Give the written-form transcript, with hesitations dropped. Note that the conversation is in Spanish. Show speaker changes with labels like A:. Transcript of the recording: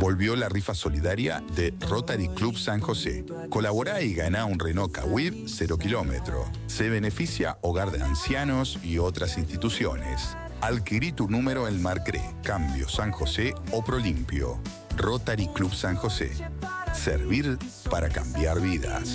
A: Volvió la rifa solidaria de Rotary Club San José. Colaborá y ganá un Renault Kwid 0 kilómetro. Se beneficia Hogar de Ancianos y otras instituciones. Adquirí tu número en Marcré, Cambio San José o Prolimpio. Rotary Club San José. Servir para cambiar vidas.